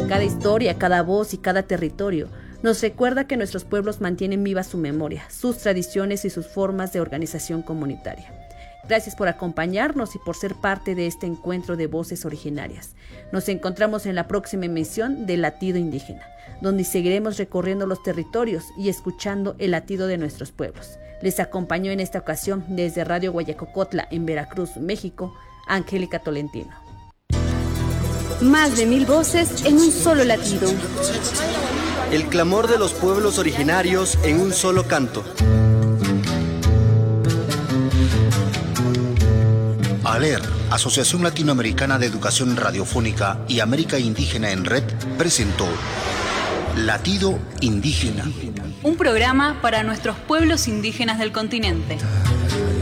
Cada historia, cada voz y cada territorio nos recuerda que nuestros pueblos mantienen viva su memoria, sus tradiciones y sus formas de organización comunitaria. Gracias por acompañarnos y por ser parte de este encuentro de voces originarias. Nos encontramos en la próxima emisión de Latido Indígena, donde seguiremos recorriendo los territorios y escuchando el latido de nuestros pueblos. Les acompañó en esta ocasión desde Radio Guayacocotla en Veracruz, México, Angélica Tolentino. Más de 1000 voces en un solo latido. El clamor de los pueblos originarios en un solo canto. ALER, Asociación Latinoamericana de Educación Radiofónica y América Indígena en Red, presentó Latido Indígena. Un programa para nuestros pueblos indígenas del continente.